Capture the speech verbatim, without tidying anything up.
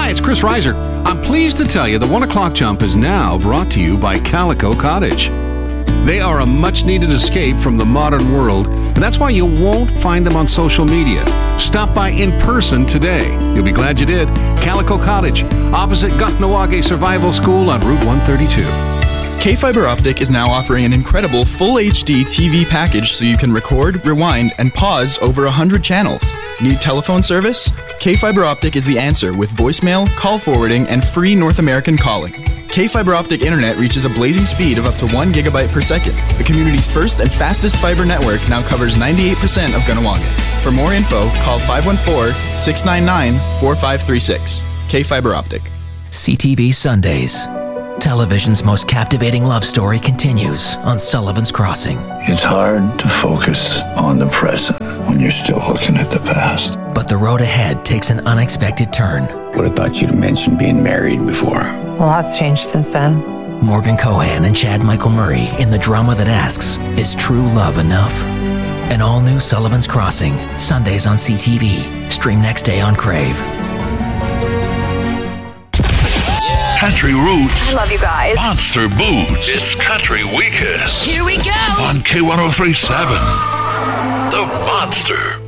Hi, it's Chris Reiser. I'm pleased to tell you the one o'clock jump is now brought to you by Calico Cottage. They are a much-needed escape from the modern world, and that's why you won't find them on social media. Stop by in person today. You'll be glad you did. Calico Cottage, opposite Guknawage Survival School on Route one thirty-two. K-Fiber Optic is now offering an incredible full H D T V package so you can record, rewind, and pause over one hundred channels. Need telephone service? K-Fiber Optic is the answer with voicemail, call forwarding, and free North American calling. K-Fiber Optic Internet reaches a blazing speed of up to one gigabyte per second. The community's first and fastest fiber network now covers ninety-eight percent of Gunawaga. For more info, call five one four, six nine nine, four five three six. K-Fiber Optic. C T V Sundays. Television's most captivating love story continues on Sullivan's Crossing. It's hard to focus on the present when you're still looking at the past. But the road ahead takes an unexpected turn. Would have thought you'd have mentioned being married before. A lot's changed since then. Morgan Cohan and Chad Michael Murray in the drama that asks, is true love enough? An all-new Sullivan's Crossing, Sundays on C T V. Stream next day on Crave. Country Roots. I love you guys. Monster Boots. It's Country Weekend. Here we go. On K one oh three point seven. The Monster.